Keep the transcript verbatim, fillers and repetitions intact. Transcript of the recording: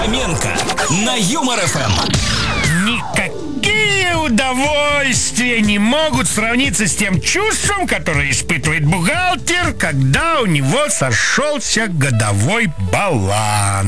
Фоменко на Юмор эф эм. Никакие удовольствия не могут сравниться с тем чувством, которое испытывает бухгалтер, когда у него сошелся годовой баланс.